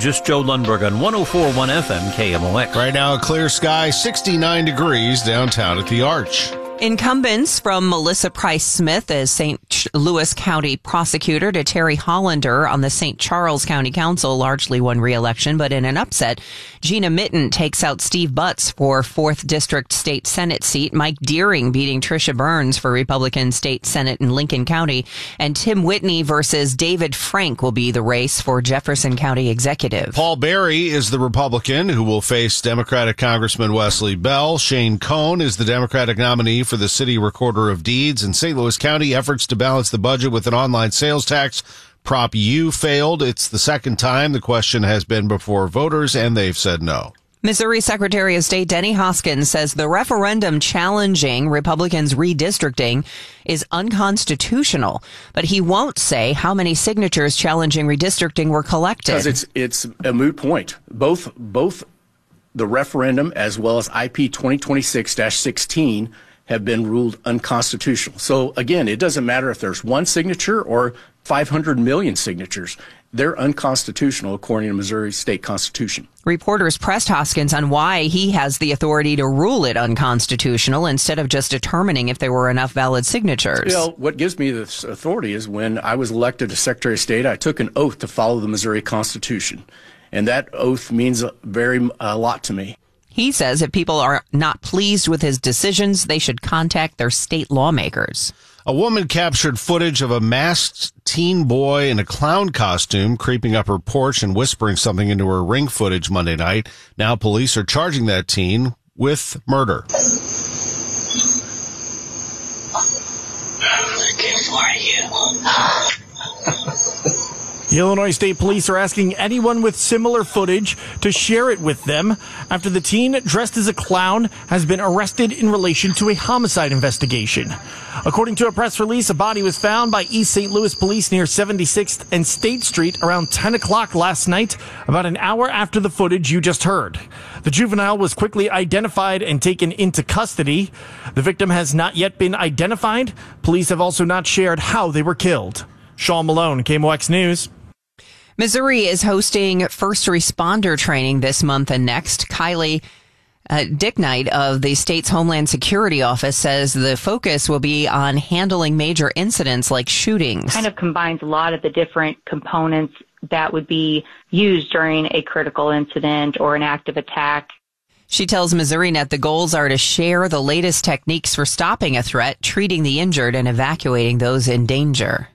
meteorologist Joe Lundberg on 104.1 FM KMOX. Right now, a clear sky, 69 degrees downtown at the Arch. Incumbents from Melissa Price Smith as St. Louis County prosecutor to Terry Hollander on the St. Charles County Council largely won re-election, but in an upset, Gina Mitten takes out Steve Butts for 4th District State Senate seat, Mike Deering beating Tricia Burns for Republican State Senate in Lincoln County, and Tim Whitney versus David Frank will be the race for Jefferson County Executive. Paul Berry is the Republican who will face Democratic Congressman Wesley Bell. Shane Cohn is the Democratic nominee for the City Recorder of Deeds. In St. Louis County, efforts to balance the budget with an online sales tax Prop U failed. It's the second time the question has been before voters, and they've said no. Missouri Secretary of State Denny Hoskins says the referendum challenging Republicans' redistricting is unconstitutional, but he won't say how many signatures challenging redistricting were collected. Because it's a moot point. Both the referendum as well as IP 2026-16 have been ruled unconstitutional. So again, it doesn't matter if there's one signature or 500 million signatures. They're unconstitutional according to Missouri state constitution. Reporters pressed Hoskins on why he has the authority to rule it unconstitutional instead of just determining if there were enough valid signatures. Well, what gives me this authority is when I was elected as Secretary of State, I took an oath to follow the Missouri Constitution. And that oath means a lot to me. He says if people are not pleased with his decisions, they should contact their state lawmakers. A woman captured footage of a masked teen boy in a clown costume creeping up her porch and whispering something into her Ring footage Monday night. Now police are charging that teen with murder. Looking for you. The Illinois State Police are asking anyone with similar footage to share it with them after the teen dressed as a clown has been arrested in relation to a homicide investigation. According to a press release, a body was found by East St. Louis police near 76th and State Street around 10 o'clock last night, about an hour after the footage you just heard. The juvenile was quickly identified and taken into custody. The victim has not yet been identified. Police have also not shared how they were killed. Sean Malone, KMOX News. Missouri is hosting first responder training this month and next. Kylie Dicknight of the state's Homeland Security Office says the focus will be on handling major incidents like shootings. Kind of combines a lot of the different components that would be used during a critical incident or an active attack. She tells MissouriNet the goals are to share the latest techniques for stopping a threat, treating the injured, and evacuating those in danger.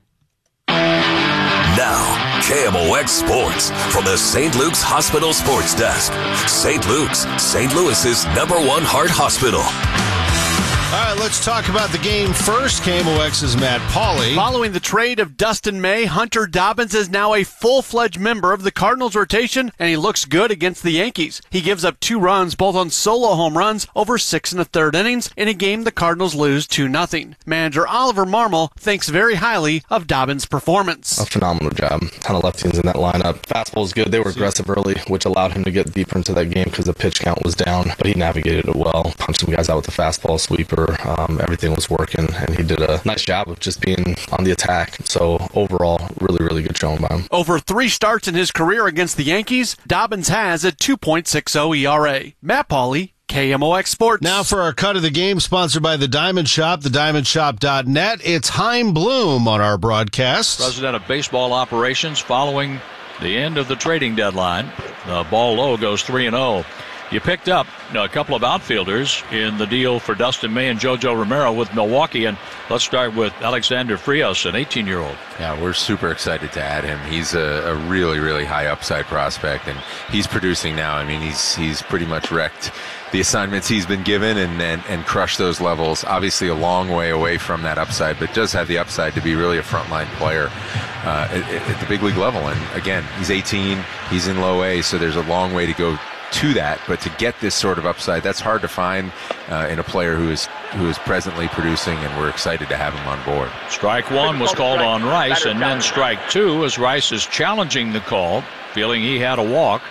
Now, KMOX Sports from the St. Luke's Hospital Sports Desk. St. Luke's, St. Louis's #1 heart hospital. All right, let's talk about the game first. KMOX's Matt Pauley. Following the trade of Dustin May, Hunter Dobbins is now a full-fledged member of the Cardinals rotation, and he looks good against the Yankees. He gives up 2 runs, both on solo home runs, over 6 1/3 innings, in a game the Cardinals lose 2-0. Manager Oliver Marmol thinks very highly of Dobbins' performance. A phenomenal job. Ton of lefties in that lineup. Fastball was good. They were aggressive early, which allowed him to get deeper into that game because the pitch count was down, but he navigated it well. Punched some guys out with the fastball sweeper. Everything was working, and he did a nice job of just being on the attack. So overall, really, really good showing by him. Over 3 starts in his career against the Yankees, Dobbins has a 2.60 ERA. Matt Pauley, KMOX Sports. Now for our cut of the game, sponsored by The Diamond Shop, thediamondshop.net. It's Chaim Bloom on our broadcast. President of Baseball Operations following the end of the trading deadline. The ball low goes 3-0. You picked up a couple of outfielders in the deal for Dustin May and JoJo Romero with Milwaukee. And let's start with Alexander Frios, an 18-year-old. Yeah, we're super excited to add him. He's a really, really high upside prospect, and he's producing now. I mean, he's pretty much wrecked the assignments he's been given and crushed those levels. Obviously a long way away from that upside, but does have the upside to be really a frontline player at the big league level. And again, he's 18, he's in low A, so there's a long way to go to that, but to get this sort of upside, that's hard to find in a player who is presently producing, and we're excited to have him on board. Strike 1 was called on Rice, and then strike 2 as Rice is challenging the call, feeling he had a walk.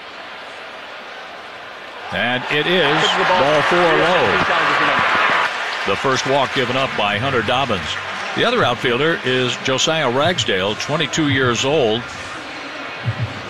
And it is ball 4 low. The first walk given up by Hunter Dobbins. The other outfielder is Josiah Ragsdale, 22 years old.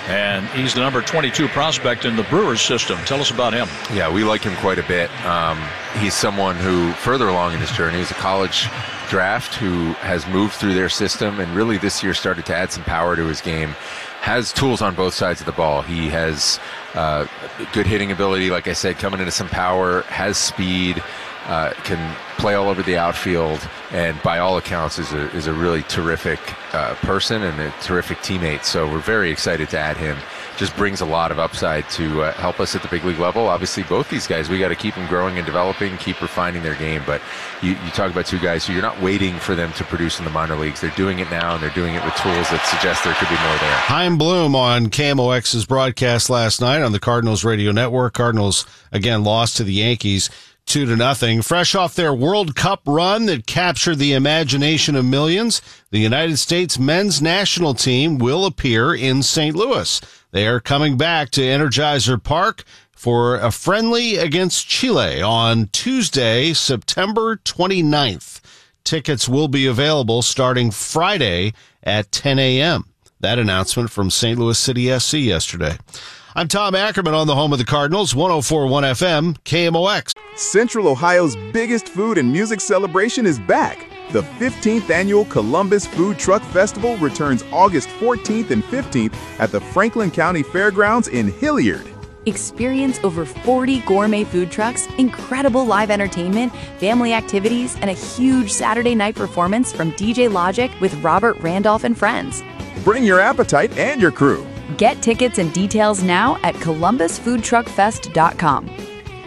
and he's the number 22 prospect in the Brewers system. Tell us about him. Yeah, we like him quite a bit. He's someone who, further along in his journey, is a college draft who has moved through their system and really this year started to add some power to his game. Has tools on both sides of the ball. He has good hitting ability, like I said, coming into some power, has speed, can play all over the outfield, and by all accounts is a really terrific person and a terrific teammate. So we're very excited to add him. Just brings a lot of upside to help us at the big league level. Obviously, both these guys, we got to keep them growing and developing, keep refining their game. But you talk about two guys who you're not waiting for them to produce in the minor leagues. They're doing it now, and they're doing it with tools that suggest there could be more there. Chaim Bloom on KMOX's broadcast last night on the Cardinals radio network. Cardinals, again, lost to the Yankees 2-0. Fresh off their World Cup run that captured the imagination of millions, the United States men's national team will appear in St. Louis. They are coming back to Energizer Park for a friendly against Chile on Tuesday, September 29th. Tickets will be available starting Friday at 10 a.m. That announcement from St. Louis City SC yesterday. I'm Tom Ackerman on the home of the Cardinals, 104.1 FM, KMOX. Central Ohio's biggest food and music celebration is back. The 15th annual Columbus Food Truck Festival returns August 14th and 15th at the Franklin County Fairgrounds in Hilliard. Experience over 40 gourmet food trucks, incredible live entertainment, family activities, and a huge Saturday night performance from DJ Logic with Robert Randolph and friends. Bring your appetite and your crew. Get tickets and details now at columbusfoodtruckfest.com.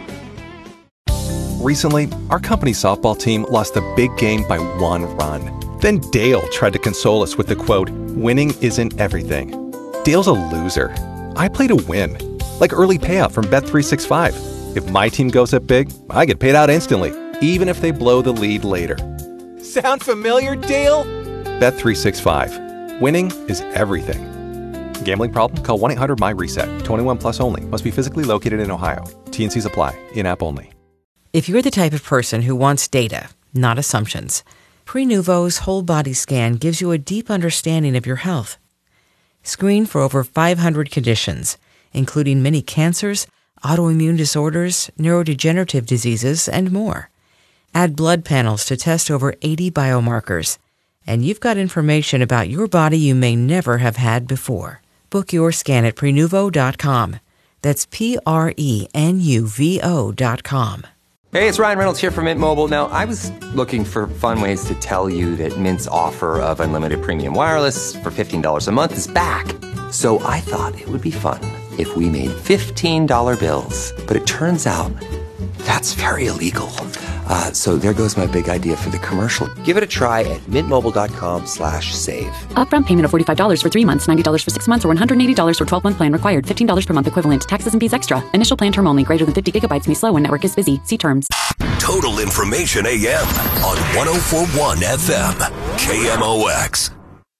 Recently, our company's softball team lost the big game by 1 run. Then Dale tried to console us with the quote, "Winning isn't everything." Dale's a loser. I play to win, like early payout from Bet365. If my team goes up big, I get paid out instantly, even if they blow the lead later. Sound familiar, Dale? Bet365. Winning is everything. Gambling problem? Call 1-800-MY-RESET. 21 plus only. Must be physically located in Ohio. T&Cs apply. In-app only. If you're the type of person who wants data, not assumptions, Prenuvo's whole body scan gives you a deep understanding of your health. Screen for over 500 conditions, including many cancers, autoimmune disorders, neurodegenerative diseases, and more. Add blood panels to test over 80 biomarkers, and you've got information about your body you may never have had before. Book your scan at Prenuvo.com. That's Prenuvo.com. Hey, it's Ryan Reynolds here from Mint Mobile. Now, I was looking for fun ways to tell you that Mint's offer of unlimited premium wireless for $15 a month is back. So I thought it would be fun if we made $15 bills. But it turns out that's very illegal. So there goes my big idea for the commercial. Give it a try at mintmobile.com/save. Upfront payment of $45 for 3 months, $90 for 6 months, or $180 for 12-month plan required. $15 per month equivalent. Taxes and fees extra. Initial plan term only. Greater than 50 gigabytes may slow when network is busy. See terms. Total Information AM on 104.1 FM. KMOX.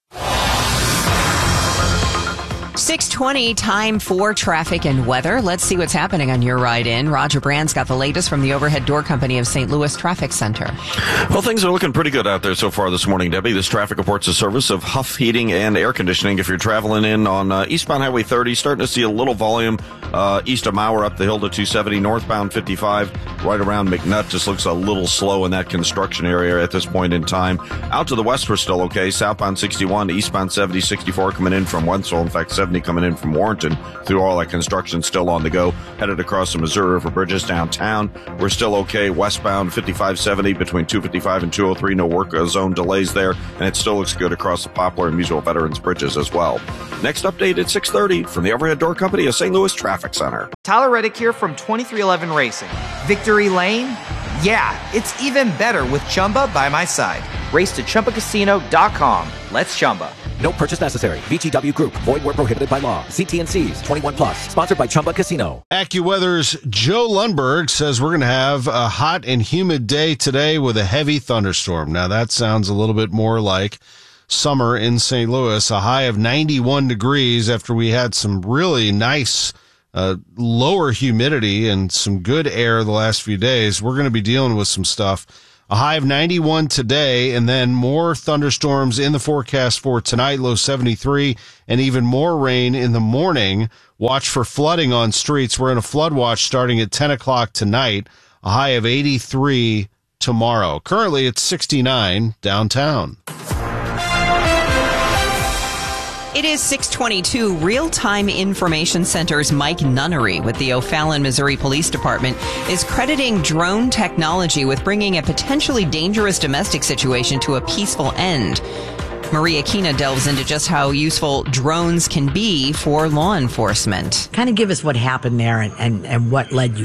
6:20, time for traffic and weather. Let's see what's happening on your ride in. Roger Brand's got the latest from the Overhead Door Company of St. Louis Traffic Center. Well, things are looking pretty good out there so far this morning, Debbie. This traffic reports a service of Huff Heating and Air Conditioning. If you're traveling in on eastbound Highway 30, starting to see a little volume east of Mauer up the hill to 270, northbound 55, right around McNutt. Just looks a little slow in that construction area at this point in time. Out to the west, we're still okay. Southbound 61, eastbound 70, 64 coming in from Wentzville. In fact, 70 coming in from Warrenton through all that construction still on the go. Headed across the Missouri River bridges downtown. We're still okay. Westbound 5570 between 255 and 203. No work zone delays there. And it still looks good across the Poplar and Muswell Veterans bridges as well. Next update at 6:30 from the Overhead Door Company of St. Louis Traffic Center. Tyler Reddick here from 2311 Racing. Victory Lane? Yeah, it's even better with Chumba by my side. Race to ChumbaCasino.com. Let's Chumba. No purchase necessary. VGW Group. Void where prohibited by law. See T&Cs. 21 plus. Sponsored by Chumba Casino. AccuWeather's Joe Lundberg says we're going to have a hot and humid day today with a heavy thunderstorm. Now that sounds a little bit more like summer in St. Louis. A high of 91 degrees after we had some really nice lower humidity and some good air the last few days. We're going to be dealing with some stuff A high of 91 today, and then more thunderstorms in the forecast for tonight, low 73, and even more rain in the morning. Watch for flooding on streets. We're in a flood watch starting at 10 o'clock tonight, a high of 83 tomorrow. Currently, it's 69 downtown. It is 6:22. Real-Time Information Center's Mike Nunnery with the O'Fallon, Missouri Police Department is crediting drone technology with bringing a potentially dangerous domestic situation to a peaceful end. Maria Kina delves into just how useful drones can be for law enforcement. Kind of give us what happened there and what led you